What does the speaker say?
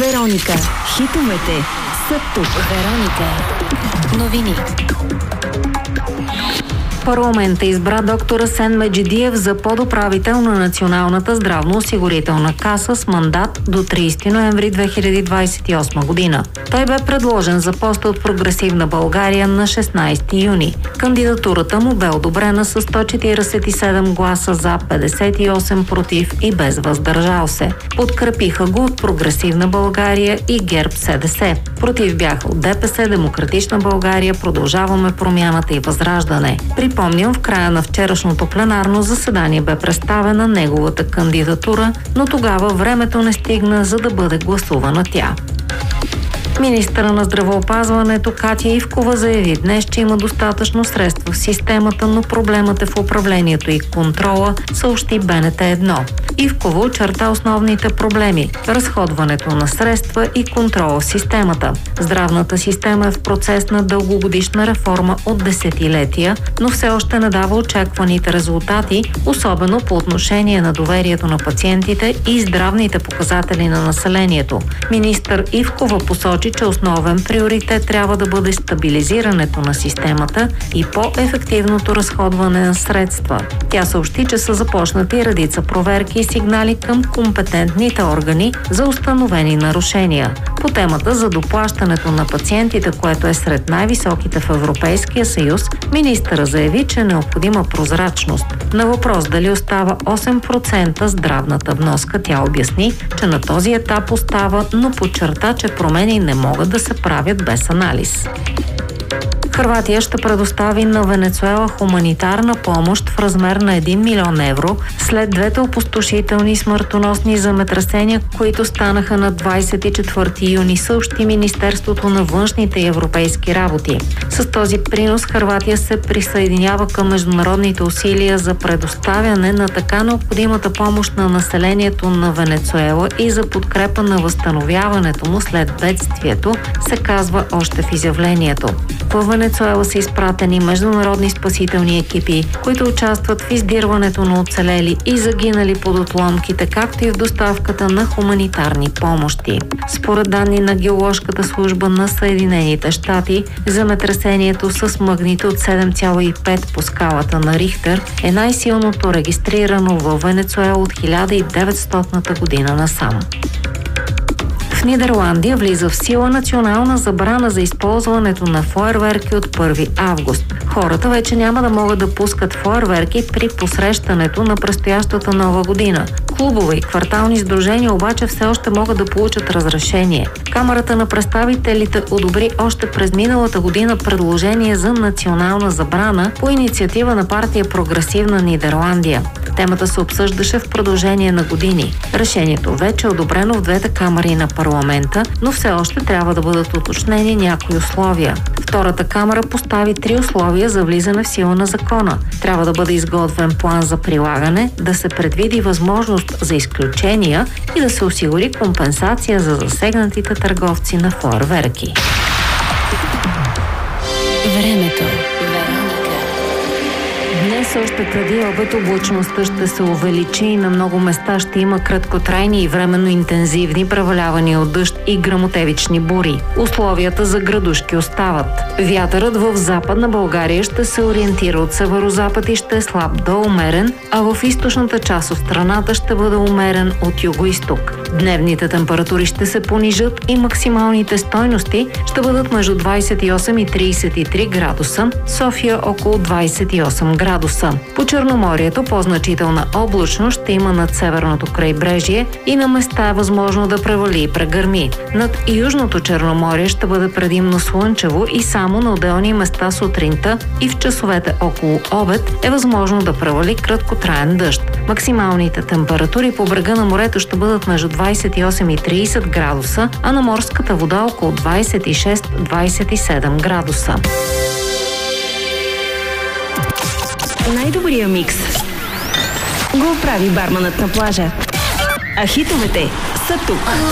Вероника. Хитовете са тук. Вероника. Новини. Парламентът избра доктор Асен Меджидиев за подуправител на Националната здравноосигурителна каса с мандат до 30 ноември 2028 година. Той бе предложен за поста от Прогресивна България на 16 юни. Кандидатурата му бе одобрена с 147 гласа за, 58 против и без въздържал се. Подкрепиха го от Прогресивна България и ГЕРБ-СДС. Против бяха от ДПС, Демократична България, Продължаваме промяната и Възраждане. Припомням, в края на вчерашното пленарно заседание бе представена неговата кандидатура, но тогава времето не стигна, за да бъде гласувана тя. Министъра на здравеопазването Катя Ивкова заяви днес, че има достатъчно средства в системата, но проблемът е в управлението и контрола, съобщи БНТ1. Ивкова очерта основните проблеми – разходването на средства и контрола в системата. Здравната система е в процес на дългогодишна реформа от десетилетия, но все още не дава очакваните резултати, особено по отношение на доверието на пациентите и здравните показатели на населението. Министър Ивкова посочи, че основен приоритет трябва да бъде стабилизирането на системата и по-ефективното разходване на средства. Тя съобщи, че са започнати редица проверки и сигнали към компетентните органи за установени нарушения. По темата за доплащането на пациентите, което е сред най-високите в Европейския съюз, министъра заяви, че е необходима прозрачност. На въпрос дали остава 8% здравната вноска, тя обясни, че на този етап остава, но подчерта, че промени не могат да се правят без анализ. Хърватия ще предостави на Венецуела хуманитарна помощ в размер на 1 милион евро след двете опустошителни смъртоносни земетресения, които станаха на 24 юни, съобщи Министерството на външните и европейски работи. С този принос Хърватия се присъединява към международните усилия за предоставяне на така необходимата помощ на населението на Венецуела и за подкрепа на възстановяването му след бедствието, се казва още в изявлението. В Венецуела са изпратени международни спасителни екипи, които участват в издирването на оцелели и загинали под отломките, както и в доставката на хуманитарни помощи. Според данни на Геоложката служба на Съединените щати, земетресението с магнитуд 7,5 по скалата на Рихтер е най-силното регистрирано във Венецуела от 1900 година насам. В Нидерландия влиза в сила национална забрана за използването на фойерверки от 1 август. Хората вече няма да могат да пускат фойерверки при посрещането на предстоящата нова година. Клубове и квартални сдружения обаче все още могат да получат разрешение. Камарата на представителите одобри още през миналата година предложение за национална забрана по инициатива на партия Прогресивна Нидерландия. Темата се обсъждаше в продължение на години. Решението вече е одобрено в двете камари на парламента, но все още трябва да бъдат уточнени някои условия. Втората камара постави 3 условия за влизане в сила на закона. Трябва да бъде изготвен план за прилагане, да се предвиди възможност за изключения и да се осигури компенсация за засегнатите търговци на фойерверки. Времето. Днес още преди обед облачността ще се увеличи и на много места ще има краткотрайни и временно интензивни превалявания от дъжд и гръмотевични бури. Условията за градушки остават. Вятърът в Западна България ще се ориентира от северозапад и ще е слаб до умерен, а в източната част от страната ще бъде умерен от югоизток. Дневните температури ще се понижат и максималните стойности ще бъдат между 28 и 33 градуса, София около 28 градуса. По Черноморието по-значителна облачност ще има над северното крайбрежие и на места е възможно да превали и прегърми. Над Южното Черноморие ще бъде предимно слънчево и само на отделни места сутринта и в часовете около обед е възможно да превали краткотраен дъжд. Максималните температури по брега на морето ще бъдат между 28 и 30 градуса, а на морската вода около 26-27 градуса. Най-добрия микс го прави барманът на плажа. А хитовете са тук.